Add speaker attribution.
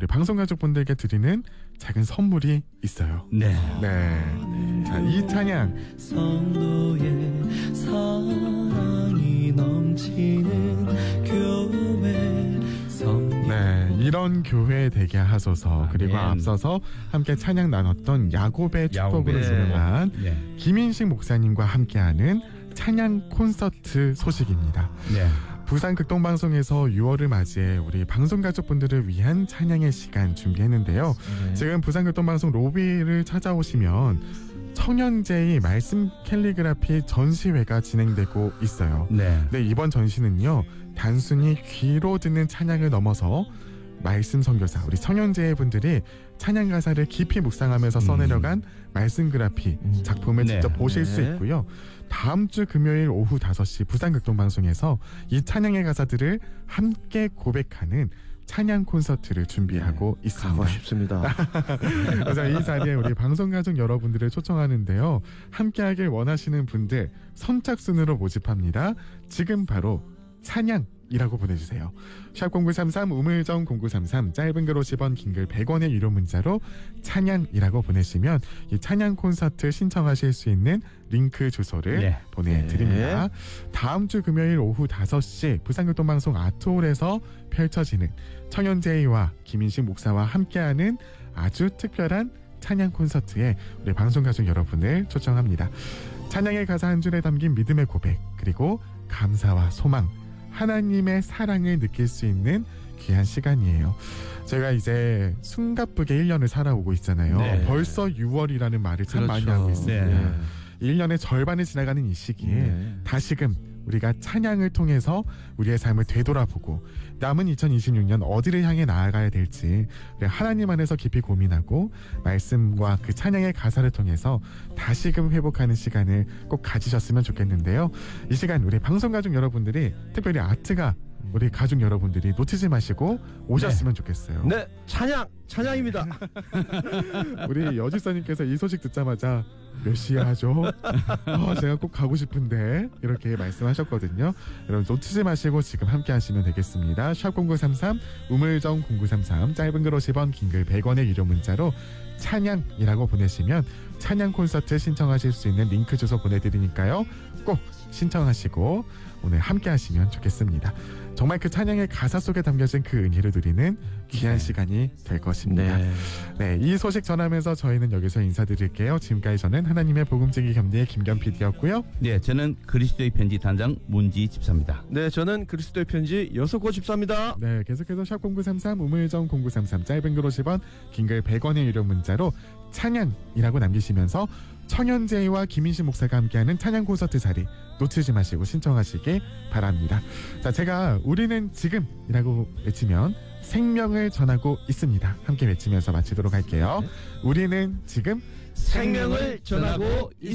Speaker 1: 우리 방송 가족분들께 드리는 작은 선물이 있어요.
Speaker 2: 네.
Speaker 1: 네. 자, 이 찬양
Speaker 3: 성도의 사랑이 넘치는 교회 성령.
Speaker 1: 네, 이런 교회 되게 하소서. 그리고
Speaker 2: 아멘.
Speaker 1: 앞서서 함께 찬양 나눴던 야곱의 축복으로
Speaker 2: 야곱의
Speaker 1: 유명한
Speaker 2: 네.
Speaker 1: 김인식 목사님과 함께하는 찬양 콘서트 소식입니다.
Speaker 2: 네.
Speaker 1: 부산 극동방송에서 6월을 맞이해 우리 방송 가족분들을 위한 찬양의 시간 준비했는데요. 지금 부산 극동방송 로비를 찾아오시면 청년제의 말씀 캘리그라피 전시회가 진행되고 있어요.
Speaker 2: 네.
Speaker 1: 네, 이번 전시는요, 단순히 귀로 듣는 찬양을 넘어서 말씀 선교사, 우리 청년제의 분들이 찬양 가사를 깊이 묵상하면서 써내려간 말씀 그래피 작품을
Speaker 2: 네.
Speaker 1: 직접 보실 수 있고요. 다음 주 금요일 오후 5시 부산 극동방송에서 이 찬양의 가사들을 함께 고백하는 찬양 콘서트를 준비하고 있습니다.
Speaker 3: 가고 싶습니다.
Speaker 1: 그래서 이 자리에 우리 방송가족 여러분들을 초청하는데요. 함께하길 원하시는 분들 선착순으로 모집합니다. 지금 바로 찬양이라고 보내주세요. 샵0933 우물정 0933 짧은 글 50원 긴 글 100원의 유료 문자로 찬양이라고 보내시면 이 찬양 콘서트 신청하실 수 있는 링크 주소를
Speaker 2: 네.
Speaker 1: 보내드립니다. 다음 주 금요일 오후 5시 부산극동방송 아트홀에서 펼쳐지는 청년제이와 김인식 목사와 함께하는 아주 특별한 찬양 콘서트에 우리 방송가족 여러분을 초청합니다. 찬양의 가사 한 줄에 담긴 믿음의 고백, 그리고 감사와 소망, 하나님의 사랑을 느낄 수 있는 귀한 시간이에요. 제가 이제 숨가쁘게 1년을 살아오고 있잖아요.
Speaker 2: 네.
Speaker 1: 벌써 6월이라는 말을 참 많이
Speaker 3: 그렇죠.
Speaker 1: 하고 있습니다.
Speaker 2: 네.
Speaker 1: 1년의 절반이 지나가는 이 시기에
Speaker 3: 네.
Speaker 1: 다시금 우리가 찬양을 통해서 우리의 삶을 되돌아보고 남은 2026년 어디를 향해 나아가야 될지 우리 하나님 안에서 깊이 고민하고 말씀과 그 찬양의 가사를 통해서 다시금 회복하는 시간을 꼭 가지셨으면 좋겠는데요. 이 시간 우리 방송가족 여러분들이, 특별히 아트가 우리 가족 여러분들이 놓치지 마시고 오셨으면 좋겠어요.
Speaker 3: 네, 찬양입니다.
Speaker 1: 우리 여지사님께서 이 소식 듣자마자 몇 시에 하죠? 제가 꼭 가고 싶은데 이렇게 말씀하셨거든요. 여러분 놓치지 마시고 지금 함께 하시면 되겠습니다. 샵0933 우물정 0933 짧은 글 50원 긴 글 100원의 유료 문자로 찬양이라고 보내시면 찬양 콘서트 신청하실 수 있는 링크 주소 보내드리니까요. 꼭 신청하시고 오늘 함께 하시면 좋겠습니다. 정말 그 찬양의 가사 속에 담겨진 그 은혜를 누리는 귀한 시간이 될 것입니다. 네, 이 소식 전하면서 저희는 여기서 인사드릴게요. 지금까지 저는 하나님의 복음지기 겸비의 김견 PD였고요.
Speaker 2: 네, 저는 그리스도의 편지 단장 문지 집사입니다.
Speaker 3: 네, 저는 그리스도의 편지 여석고 집사입니다.
Speaker 1: 네, 계속해서 샵0933 우물정 0933 짧은 글 50원 긴 글 100원의 유료 문자로 찬양이라고 남기시면서 청년제이와 김인식 목사가 함께하는 찬양 콘서트 자리 놓치지 마시고 신청하시길 바랍니다. 자, 제가 우리는 지금이라고 외치면 생명을 전하고 있습니다. 함께 외치면서 마치도록 할게요. 우리는 지금
Speaker 3: 생명을 전하고